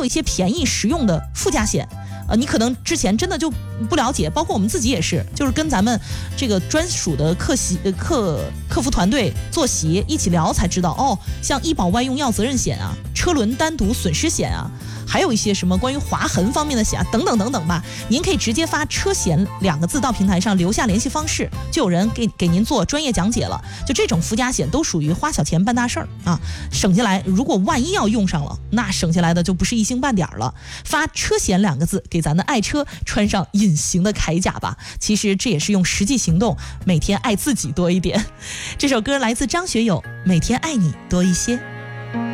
有一些便宜实用的附加险。你可能之前真的就不了解，包括我们自己也是，就是跟咱们这个专属的客服团队坐席一起聊才知道，哦，像医保外用药责任险啊，车轮单独损失险啊，还有一些什么关于划痕方面的险啊，等等等等吧。您可以直接发车险2个字到平台上，留下联系方式，就有人给您做专业讲解了。就这种附加险都属于花小钱办大事儿啊，省下来如果万一要用上了，那省下来的就不是一星半点了。发车险2个字，给咱的爱车穿上隐形的铠甲吧。其实这也是用实际行动每天爱自己多一点。这首歌来自张学友，每天爱你多一些。